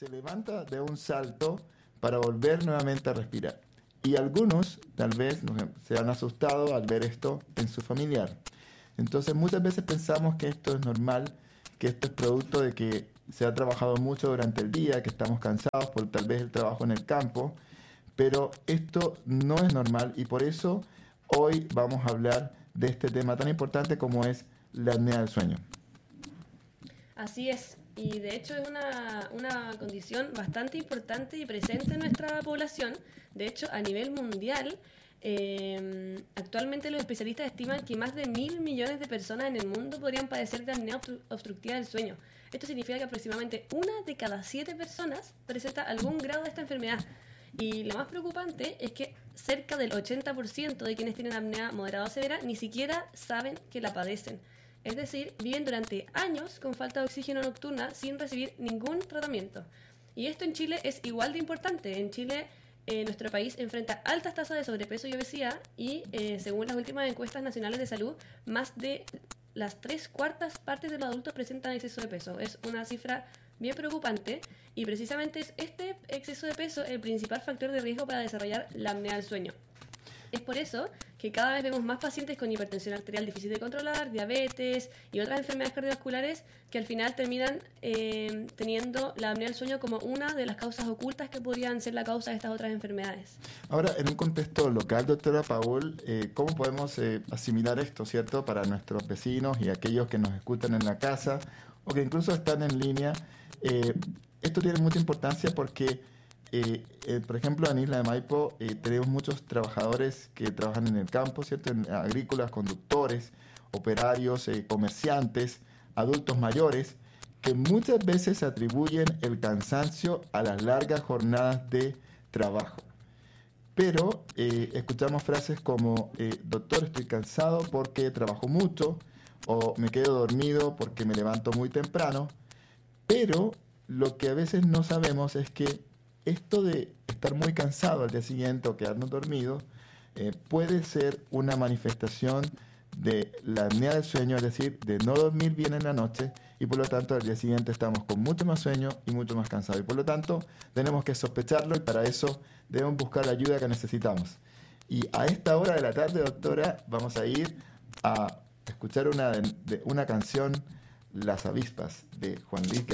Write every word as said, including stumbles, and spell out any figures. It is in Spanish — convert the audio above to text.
se levanta de un salto para volver nuevamente a respirar. Y algunos tal vez se han asustado al ver esto en su familiar. Entonces muchas veces pensamos que esto es normal, que esto es producto de que se ha trabajado mucho durante el día, que estamos cansados por tal vez el trabajo en el campo, pero esto no es normal y por eso hoy vamos a hablar de este tema tan importante como es la apnea del sueño. Así es, y de hecho es una, una condición bastante importante y presente en nuestra población. De hecho, a nivel mundial, eh, actualmente los especialistas estiman que más de mil millones de personas en el mundo podrían padecer de apnea obstru- obstructiva del sueño. Esto significa que aproximadamente una de cada siete personas presenta algún grado de esta enfermedad. Y lo más preocupante es que cerca del ochenta por ciento de quienes tienen apnea moderada o severa ni siquiera saben que la padecen. Es decir, viven durante años con falta de oxígeno nocturna sin recibir ningún tratamiento. Y esto en Chile es igual de importante. En Chile, eh, nuestro país enfrenta altas tasas de sobrepeso y obesidad y, eh, según las últimas encuestas nacionales de salud, más de las tres cuartas partes de los adultos presentan exceso de peso. Es una cifra bien preocupante y precisamente es este exceso de peso el principal factor de riesgo para desarrollar la apnea del sueño. Es por eso que cada vez vemos más pacientes con hipertensión arterial difícil de controlar, diabetes y otras enfermedades cardiovasculares que al final terminan eh, teniendo la apnea del sueño como una de las causas ocultas que podrían ser la causa de estas otras enfermedades. Ahora, en un contexto local, doctora Paul, eh, ¿cómo podemos eh, asimilar esto, cierto, para nuestros vecinos y aquellos que nos escuchan en la casa o que incluso están en línea? Eh, esto tiene mucha importancia porque Eh, eh, por ejemplo, en Isla de Maipo eh, tenemos muchos trabajadores que trabajan en el campo, ¿cierto? En, agrícolas, conductores, operarios, eh, comerciantes, adultos mayores, que muchas veces atribuyen el cansancio a las largas jornadas de trabajo. Pero eh, escuchamos frases como, eh, doctor, estoy cansado porque trabajo mucho, o me quedo dormido porque me levanto muy temprano, pero lo que a veces no sabemos es que esto de estar muy cansado al día siguiente o quedarnos dormidos eh, puede ser una manifestación de la apnea del sueño, es decir, de no dormir bien en la noche y por lo tanto al día siguiente estamos con mucho más sueño y mucho más cansados. Y por lo tanto tenemos que sospecharlo y para eso debemos buscar la ayuda que necesitamos. Y a esta hora de la tarde, doctora, vamos a ir a escuchar una, de, de, una canción, Las Avispas, de Juan Luis Guerra.